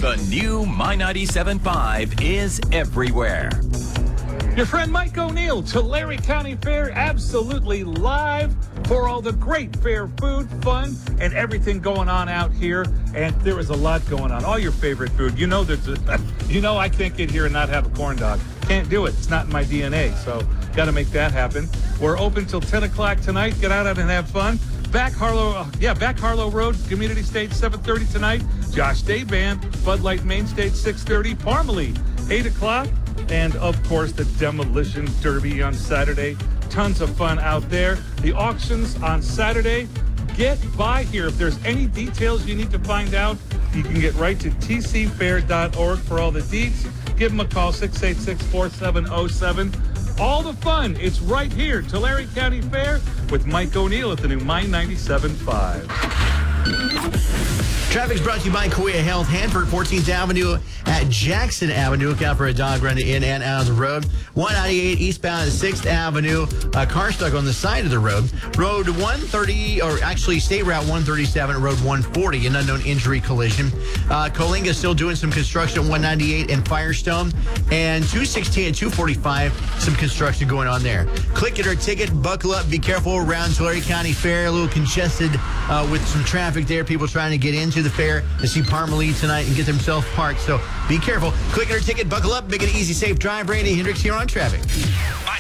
The new My 97.5 is everywhere. Your friend Mike O'Neill, Tulare County Fair, absolutely live for all the great fair food, fun, and everything going on out here. And there is a lot going on. All your favorite food. You know I can't get here and not have a corn dog. Can't do it. It's not in my DNA. So got to make that happen. We're open till 10 o'clock tonight. Get out and have fun. Back Harlow Road, Community Stage, 7:30 tonight. Josh Day Band, Bud Light Main Stage, 6:30. Parmalee, 8 o'clock. And, of course, the Demolition Derby on Saturday. Tons of fun out there. The auctions on Saturday. Get by here. If there's any details you need to find out, you can get right to tcfair.org for all the deets. Give them a call, 686-4707. All the fun, it's right here. Tulare County Fair with Mike O'Neill at the new My 97.5. Traffic's brought to you by Kauai Health, Hanford, 14th Avenue at Jackson Avenue. Look out for a dog running in and out of the road. 198 eastbound at 6th Avenue. A car stuck on the side of the road. Road 130, or actually State Route 137, Road 140, an unknown injury collision. Coalinga still doing some construction at 198 and Firestone. And 216 and 245, some construction going on there. Click it or ticket, buckle up, be careful around Tulare County Fair. A little congested with some traffic there. People trying to get into the fair to see Parmalee tonight and get themselves parked. So be careful. Click it or ticket, buckle up, make it an easy, safe drive. Randy Hendricks here on Traffic.